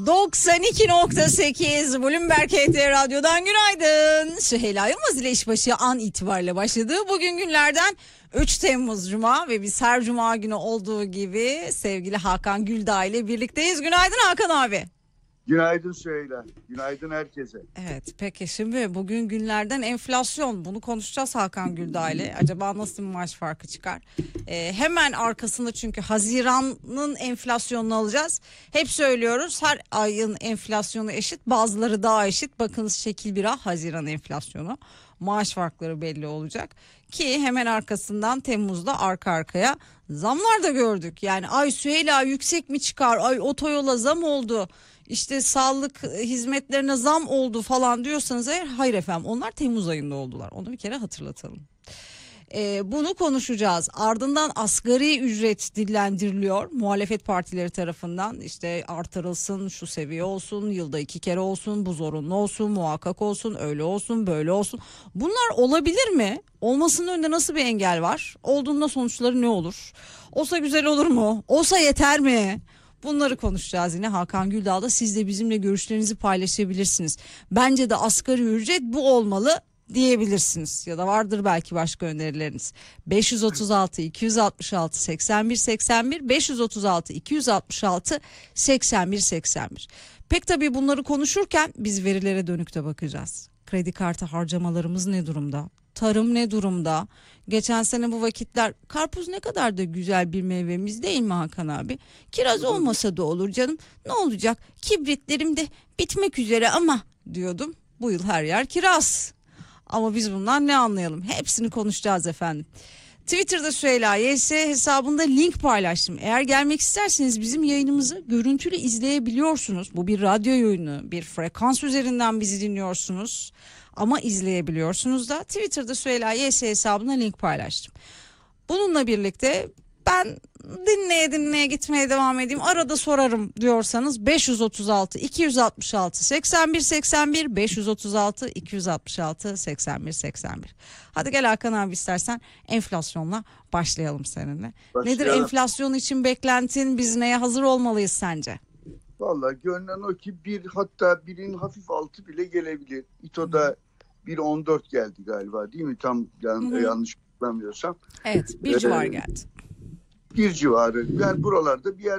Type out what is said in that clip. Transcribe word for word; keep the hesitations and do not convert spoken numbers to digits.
doksan iki nokta sekiz Bloomberg H T Radyo'dan günaydın. Süheyla Yılmaz ile işbaşı an itibariyle başladı. Bugün günlerden üç Temmuz Cuma ve biz her Cuma günü olduğu gibi sevgili Hakan Güldağ ile birlikteyiz. Günaydın Hakan abi. Günaydın Süheyla. Günaydın herkese. Evet, peki şimdi bugün günlerden enflasyon, bunu konuşacağız Hakan Güldağ ile. Acaba nasıl bir maaş farkı çıkar? Ee, hemen arkasında çünkü Haziran'ın enflasyonunu alacağız. Hep söylüyoruz, her ayın enflasyonu eşit, bazıları daha eşit. Bakınız şekil bir ah Haziran enflasyonu. Maaş farkları belli olacak ki hemen arkasından Temmuz'da arka arkaya zamlar da gördük. Yani ay Süheyla yüksek mi çıkar? Ay otoyola zam oldu. İşte sağlık hizmetlerine zam oldu falan diyorsanız eğer, hayır efendim, onlar Temmuz ayında oldular. Onu bir kere hatırlatalım. Ee, bunu konuşacağız. Ardından asgari ücret dillendiriliyor muhalefet partileri tarafından. İşte artırılsın, şu seviye olsun, yılda iki kere olsun, bu zorunlu olsun, muhakkak olsun, öyle olsun, böyle olsun. Bunlar olabilir mi? Olmasının önünde nasıl bir engel var? Olduğunda sonuçları ne olur? Olsa güzel olur mu? Olsa yeter mi? Bunları konuşacağız yine Hakan Güldağ'da. Siz de bizimle görüşlerinizi paylaşabilirsiniz. Bence de asgari ücret bu olmalı diyebilirsiniz. Ya da vardır belki başka önerileriniz. beş yüz otuz altı iki yüz altmış altı seksen bir seksen bir beş yüz otuz altı iki yüz altmış altı seksen bir seksen bir. Pek tabii bunları konuşurken biz verilere dönük de bakacağız. Kredi kartı harcamalarımız ne durumda? Tarım ne durumda? Geçen sene bu vakitler karpuz ne kadar da güzel bir meyvemiz değil mi Hakan abi? Kiraz olmasa da olur canım. Ne olacak? Kibritlerim de bitmek üzere ama diyordum. Bu yıl her yer kiraz. Ama biz bundan ne anlayalım? Hepsini konuşacağız efendim. Twitter'da Süheyla Y S hesabında link paylaştım. Eğer gelmek isterseniz bizim yayınımızı görüntülü izleyebiliyorsunuz. Bu bir radyo yayını, bir frekans üzerinden bizi dinliyorsunuz. Ama izleyebiliyorsunuz da. Twitter'da Süheyla Y S hesabına link paylaştım. Bununla birlikte ben dinleye dinleye gitmeye devam edeyim, arada sorarım diyorsanız beş yüz otuz altı iki yüz altmış altı seksen bir seksen bir beş yüz otuz altı iki yüz altmış altı seksen bir seksen bir. Hadi gel Hakan abi, istersen enflasyonla başlayalım seninle. Başlayalım. Nedir enflasyon için beklentin? Biz neye hazır olmalıyız sence? Vallahi görünen o ki bir, hatta birin hafif altı bile gelebilir. İTO'da bir nokta on dört geldi galiba, değil mi? Tam yan, Hı hı. yanlış hatırlamıyorsam. Evet, bir Ee, civar geldi. Bir civarı. Yani buralarda bir yer